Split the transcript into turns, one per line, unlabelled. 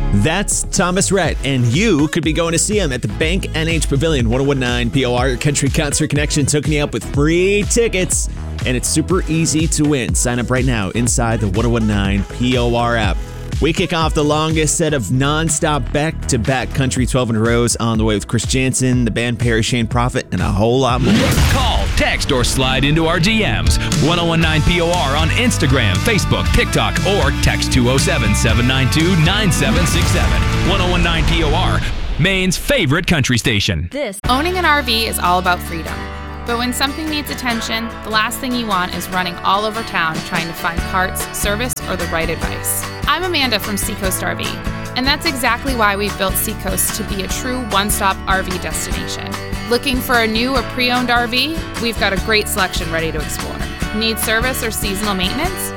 That's Thomas Rhett, and you could be going to see him at the Bank NH Pavilion, 1019 POR Country Concert Connection, hooking you up with free tickets, and it's super easy to win. Sign up right now inside the 1019 POR app. We kick off the longest set of non-stop back-to-back country 12 in a rows on the way with Chris Jansen, the band Perry Shane Prophet, and a whole lot more.
Call, text, or slide into our DMs. 1019 POR on Instagram, Facebook, TikTok, or text 207-792-9767. 1019 POR, Maine's favorite country station.
Owning an RV is all about freedom. But when something needs attention, the last thing you want is running all over town trying to find parts, service, or the right advice. I'm Amanda from Seacoast RV, and that's exactly why we've built Seacoast to be a true one-stop RV destination. Looking for a new or pre-owned RV? We've got a great selection ready to explore. Need service or seasonal maintenance?